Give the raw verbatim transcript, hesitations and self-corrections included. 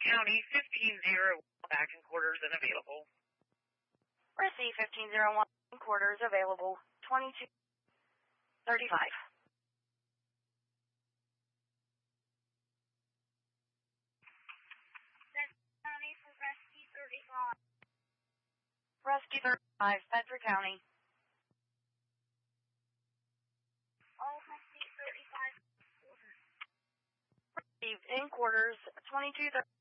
County, fifteen zero back in quarters and available. Receive fifteen zero one quarters available, twenty-two thirty-five. County for Rescue thirty-five. Rescue thirty-five, Bedford County. All Rescue thirty-five. Receive in quarters, twenty-two thirty.